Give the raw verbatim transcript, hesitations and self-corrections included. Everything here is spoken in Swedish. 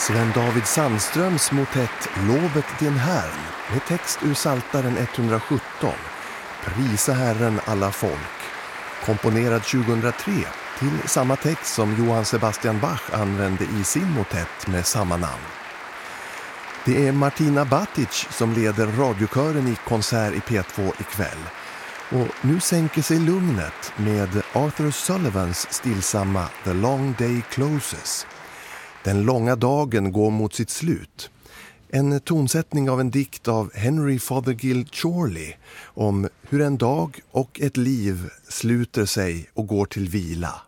Sven-David Sandströms motett Lovet din Herrn med text ur Psaltaren etthundrasjutton, Prisa Herren alla folk, komponerad tjugohundratre till samma text som Johann Sebastian Bach använde i sin motett med samma namn. Det är Martina Batic som leder radiokören i konsert i P två ikväll. Och nu sänker sig lugnet med Arthur Sullivans stillsamma The Long Day Closes. Den långa dagen går mot sitt slut. En tonsättning av en dikt av Henry Fothergill Chorley om hur en dag och ett liv sluter sig och går till vila.